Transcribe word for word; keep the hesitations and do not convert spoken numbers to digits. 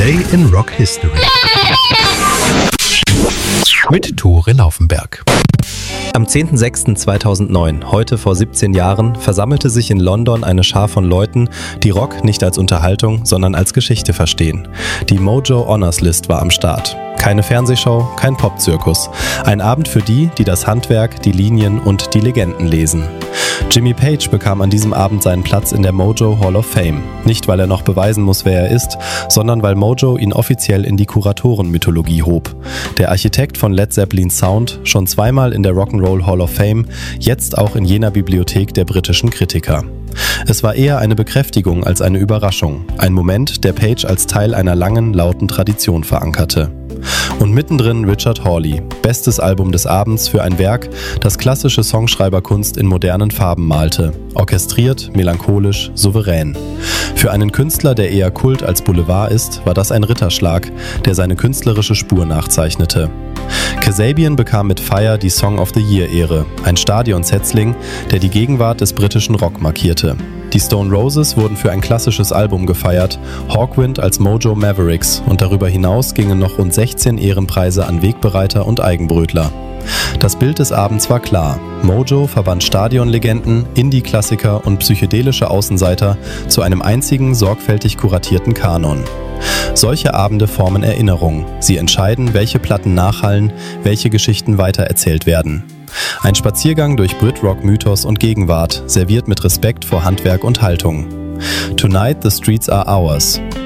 Today in Rock History mit Tore Laufenberg. Am zehnten sechsten zweitausendneun, heute vor siebzehn Jahren, versammelte sich in London eine Schar von Leuten, die Rock nicht als Unterhaltung, sondern als Geschichte verstehen. Die Mojo Honors List war am Start. Keine Fernsehshow, kein Popzirkus. Ein Abend für die, die das Handwerk, die Linien und die Legenden lesen. Jimmy Page bekam an diesem Abend seinen Platz in der Mojo Hall of Fame. Nicht, weil er noch beweisen muss, wer er ist, sondern weil Mojo ihn offiziell in die Kuratorenmythologie hob. Der Architekt von Led Zeppelins Sound, schon zweimal in der Rock'n'Roll Hall of Fame, jetzt auch in jener Bibliothek der britischen Kritiker. Es war eher eine Bekräftigung als eine Überraschung. Ein Moment, der Page als Teil einer langen, lauten Tradition verankerte. Und mittendrin Richard Hawley, bestes Album des Abends für ein Werk, das klassische Songschreiberkunst in modernen Farben malte. Orchestriert, melancholisch, souverän. Für einen Künstler, der eher Kult als Boulevard ist, war das ein Ritterschlag, der seine künstlerische Spur nachzeichnete. Kasabian bekam mit Fire die Song of the Year-Ehre, ein Stadion-Setzling, der die Gegenwart des britischen Rock markierte. Die Stone Roses wurden für ein klassisches Album gefeiert, Hawkwind als Mojo Mavericks und darüber hinaus gingen noch rund sechzehn Ehrenpreise an Wegbereiter und Eigenbrötler. Das Bild des Abends war klar. Mojo verband Stadionlegenden, Indie-Klassiker und psychedelische Außenseiter zu einem einzigen, sorgfältig kuratierten Kanon. Solche Abende formen Erinnerung. Sie entscheiden, welche Platten nachhallen, welche Geschichten weitererzählt werden. Ein Spaziergang durch Brit-Rock-Mythos und Gegenwart, serviert mit Respekt vor Handwerk und Haltung. Tonight the streets are ours.